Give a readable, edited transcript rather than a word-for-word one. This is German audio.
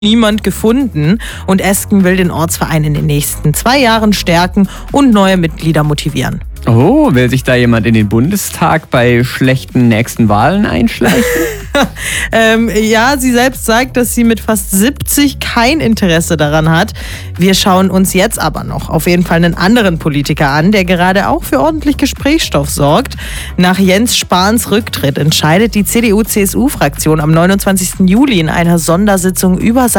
niemand gefunden und Esken will den Ortsverein in den nächsten 2 Jahren stärken und neue Mitglieder motivieren. Oh, will sich da jemand in den Bundestag bei schlechten nächsten Wahlen einschleichen? Ja, sie selbst sagt, dass sie mit fast 70 kein Interesse daran hat. Wir schauen uns jetzt aber noch auf jeden Fall einen anderen Politiker an, der gerade auch für ordentlich Gesprächsstoff sorgt. Nach Jens Spahns Rücktritt entscheidet die CDU-CSU-Fraktion am 29. Juli in einer Sondersitzung über